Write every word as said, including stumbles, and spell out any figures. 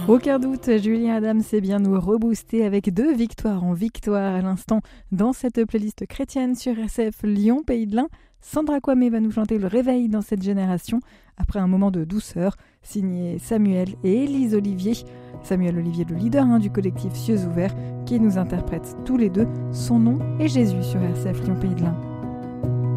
Aucun doute, Julien Adams s'est bien nous rebooster avec deux victoires en victoire à l'instant dans cette playlist chrétienne sur R C F Lyon Pays de l'Ain. Sandra Kwame va nous chanter le réveil dans cette génération après un moment de douceur, signé Samuel et Élise Olivier. Samuel Olivier, le leader hein, du collectif Cieux Ouverts, qui nous interprète tous les deux. Son nom est Jésus sur R C F Lyon Pays de l'Ain.